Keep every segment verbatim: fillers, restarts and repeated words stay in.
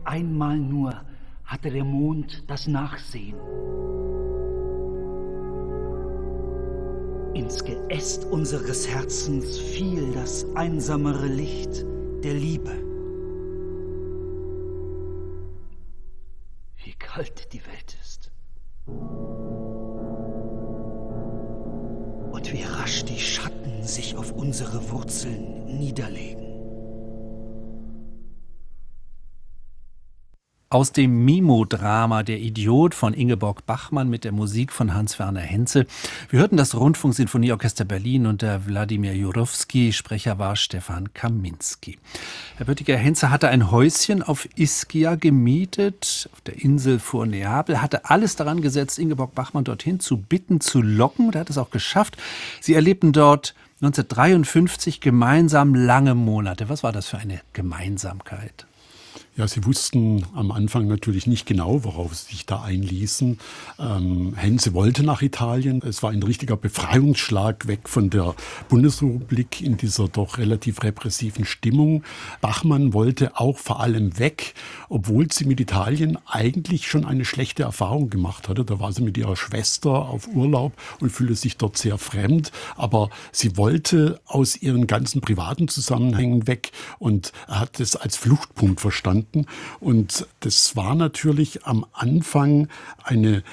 Einmal nur hatte der Mond das Nachsehen. Ins Geäst unseres Herzens fiel das einsamere Licht der Liebe. Wie kalt die Welt ist. Und wie rasch die Schatten sich auf unsere Wurzeln niederlegen. Aus dem Mimo-Drama Der Idiot von Ingeborg Bachmann mit der Musik von Hans-Werner Henze. Wir hörten das Rundfunksinfonieorchester Berlin unter Wladimir Jurowski. Sprecher war Stefan Kaminski. Herr Böttiger, Henze hatte ein Häuschen auf Ischia gemietet, auf der Insel vor Neapel, hatte alles daran gesetzt, Ingeborg Bachmann dorthin zu bitten, zu locken. Er hat es auch geschafft. Sie erlebten dort neunzehnhundertdreiundfünfzig gemeinsam lange Monate. Was war das für eine Gemeinsamkeit? Ja, sie wussten am Anfang natürlich nicht genau, worauf sie sich da einließen. Ähm, Henze wollte nach Italien. Es war ein richtiger Befreiungsschlag weg von der Bundesrepublik in dieser doch relativ repressiven Stimmung. Bachmann wollte auch vor allem weg, obwohl sie mit Italien eigentlich schon eine schlechte Erfahrung gemacht hatte. Da war sie mit ihrer Schwester auf Urlaub und fühlte sich dort sehr fremd. Aber sie wollte aus ihren ganzen privaten Zusammenhängen weg und hat es als Fluchtpunkt verstanden. Und das war natürlich am Anfang eine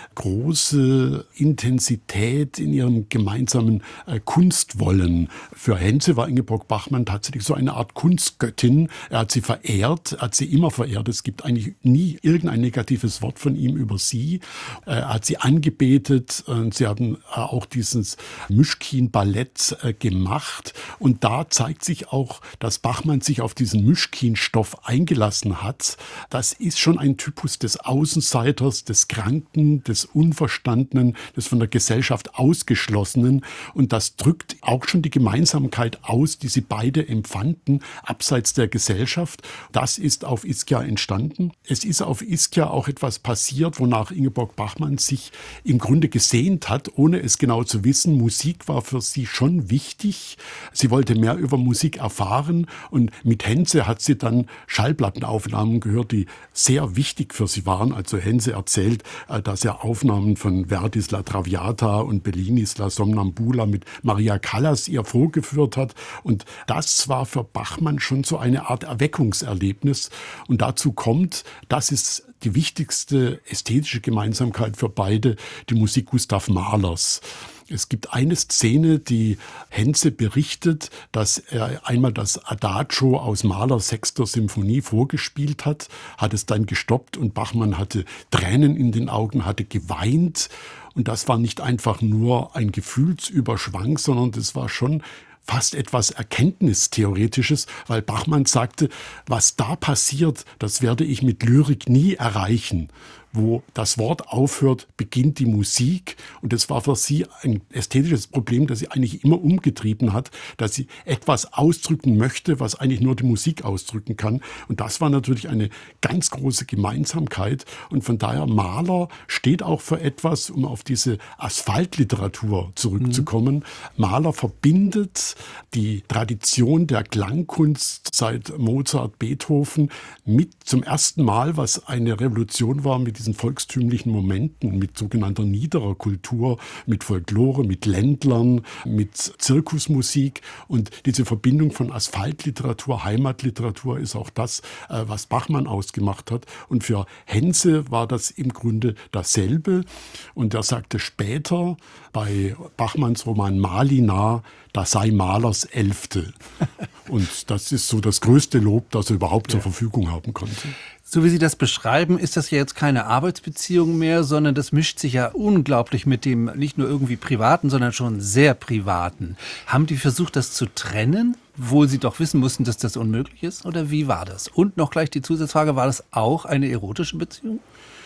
große Intensität in ihrem gemeinsamen äh, Kunstwollen. Für Henze war Ingeborg Bachmann tatsächlich so eine Art Kunstgöttin. Er hat sie verehrt, er hat sie immer verehrt. Es gibt eigentlich nie irgendein negatives Wort von ihm über sie. Äh, er hat sie angebetet. Und sie haben äh, auch dieses Myschkin-Ballett äh, gemacht. Und da zeigt sich auch, dass Bachmann sich auf diesen Myschkin-Stoff eingelassen hat. Das ist schon ein Typus des Außenseiters, des Kranken, des Unverstandenen, des von der Gesellschaft Ausgeschlossenen. Und das drückt auch schon die Gemeinsamkeit aus, die sie beide empfanden, abseits der Gesellschaft. Das ist auf Ischia entstanden. Es ist auf Ischia auch etwas passiert, wonach Ingeborg Bachmann sich im Grunde gesehnt hat, ohne es genau zu wissen. Musik war für sie schon wichtig. Sie wollte mehr über Musik erfahren. Und mit Henze hat sie dann Schallplattenaufnahmen gehört, die sehr wichtig für sie waren. Also Henze erzählt, dass er Aufnahmen von Verdis La Traviata und Bellinis La Somnambula mit Maria Callas ihr vorgeführt hat. Und das war für Bachmann schon so eine Art Erweckungserlebnis. Und dazu kommt, das ist die wichtigste ästhetische Gemeinsamkeit für beide, die Musik Gustav Mahlers. Es gibt eine Szene, die Henze berichtet, dass er einmal das Adagio aus Mahlers sechster Symphonie vorgespielt hat, hat es dann gestoppt und Bachmann hatte Tränen in den Augen, hatte geweint. Und das war nicht einfach nur ein Gefühlsüberschwang, sondern das war schon fast etwas Erkenntnistheoretisches, weil Bachmann sagte, was da passiert, das werde ich mit Lyrik nie erreichen. Wo das Wort aufhört, beginnt die Musik. Und das war für sie ein ästhetisches Problem, das sie eigentlich immer umgetrieben hat, dass sie etwas ausdrücken möchte, was eigentlich nur die Musik ausdrücken kann. Und das war natürlich eine ganz große Gemeinsamkeit. Und von daher, Mahler steht auch für etwas, um auf diese Asphaltliteratur zurückzukommen. Mhm. Mahler verbindet die Tradition der Klangkunst seit Mozart, Beethoven mit zum ersten Mal, was eine Revolution war, mit diesen volkstümlichen Momenten, mit sogenannter niederer Kultur, mit Folklore, mit Ländlern, mit Zirkusmusik. Und diese Verbindung von Asphaltliteratur, Heimatliteratur ist auch das, was Bachmann ausgemacht hat. Und für Henze war das im Grunde dasselbe. Und er sagte später bei Bachmanns Roman Malina, das sei Mahlers Elfte. Und das ist so das größte Lob, das er überhaupt ja. zur Verfügung haben konnte. So wie Sie das beschreiben, ist das ja jetzt keine Arbeitsbeziehung mehr, sondern das mischt sich ja unglaublich mit dem nicht nur irgendwie Privaten, sondern schon sehr Privaten. Haben die versucht, das zu trennen, obwohl Sie doch wissen mussten, dass das unmöglich ist? Oder wie war das? Und noch gleich die Zusatzfrage, war das auch eine erotische Beziehung?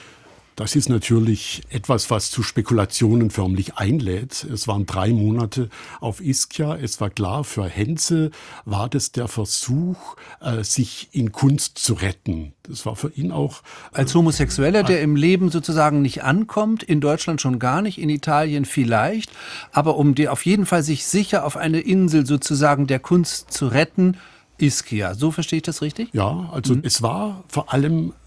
Das ist natürlich etwas, was zu Spekulationen förmlich einlädt. Es waren drei Monate auf Ischia. Es war klar, für Henze war das der Versuch, sich in Kunst zu retten. Das war für ihn auch... Als Homosexueller, der im Leben sozusagen nicht ankommt, in Deutschland schon gar nicht, in Italien vielleicht, aber um die, auf jeden Fall sich sicher auf eine Insel sozusagen der Kunst zu retten, Ischia. So verstehe ich das richtig? Ja, also mhm. es war vor allem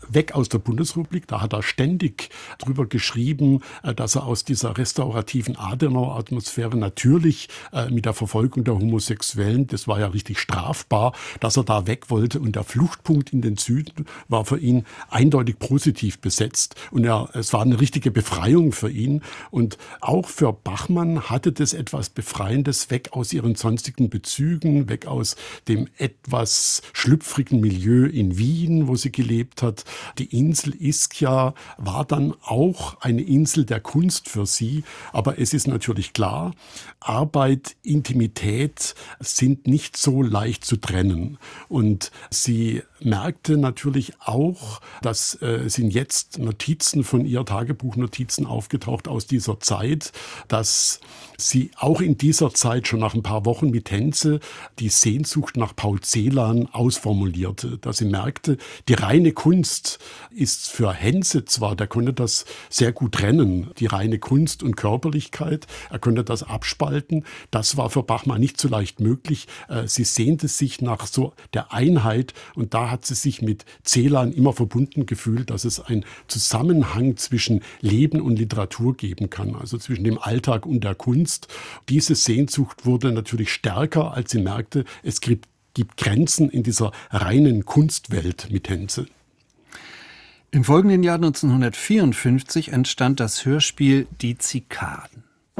weg aus der Bundesrepublik. Da hat er ständig drüber geschrieben, dass er aus dieser restaurativen Adenauer-Atmosphäre natürlich mit der Verfolgung der Homosexuellen, das war ja richtig strafbar, dass er da weg wollte. Und der Fluchtpunkt in den Süden war für ihn eindeutig positiv besetzt. Und er, es war eine richtige Befreiung für ihn. Und auch für Bachmann hatte das etwas Befreiendes, weg aus ihren sonstigen Bezügen, weg aus dem etwas schlüpfrigen Milieu in Wien, wo sie gelebt hat. Die Insel Ischia war dann auch eine Insel der Kunst für sie. Aber es ist natürlich klar, Arbeit, Intimität sind nicht so leicht zu trennen. Und sie merkte natürlich auch, dass äh, sind jetzt Notizen von ihr, Tagebuchnotizen aufgetaucht aus dieser Zeit, dass sie auch in dieser Zeit schon nach ein paar Wochen mit Henze die Sehnsucht nach Paul Celan ausformulierte, dass sie merkte, die reine Kunst ist für Henze zwar, der konnte das sehr gut trennen, die reine Kunst und Körperlichkeit, er konnte das abspalten, das war für Bachmann nicht so leicht möglich. Sie sehnte sich nach so der Einheit und da hat sie sich mit Celan immer verbunden gefühlt, dass es einen Zusammenhang zwischen Leben und Literatur geben kann, also zwischen dem Alltag und der Kunst. Diese Sehnsucht wurde natürlich stärker, als sie merkte, es gibt, gibt Grenzen in dieser reinen Kunstwelt mit Henze. Im folgenden Jahr neunzehnhundertvierundfünfzig entstand das Hörspiel Die Zikaden.